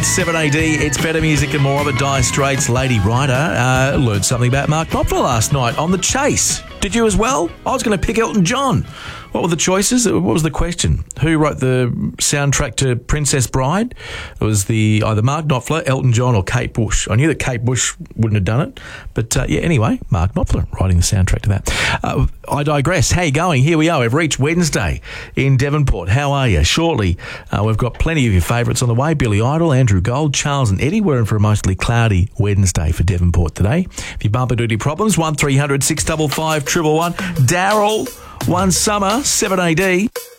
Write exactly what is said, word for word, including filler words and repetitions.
It's seven A D, it's better music and more of it. Dire Straits, Lady Writer. Uh, learned something about Mark Knopfler last night on The Chase. Did you as well? I was going to pick Elton John. What were the choices? What was the question? Who wrote the soundtrack to Princess Bride? It was the either Mark Knopfler, Elton John or Kate Bush. I knew that Kate Bush wouldn't have done it. But uh, yeah, anyway, Mark Knopfler writing the soundtrack to that. Uh, I digress. How you going? Here we are. We've reached Wednesday in Devonport. How are you? Shortly, uh, we've got plenty of your favourites on the way. Billy Idol, Andrew Gold, Charles and Eddie. We're in for a mostly cloudy Wednesday for Devonport today. If you bumper duty problems, one three hundred six five five one one one. Daryl, one summer, seven A D.